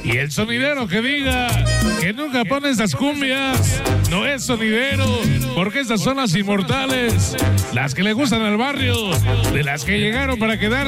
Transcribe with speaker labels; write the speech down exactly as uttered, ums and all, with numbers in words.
Speaker 1: Y el sonidero que diga que nunca pone esas cumbias, no es sonidero, porque estas son las inmortales, las que le gustan al barrio, de las que llegaron para quedar.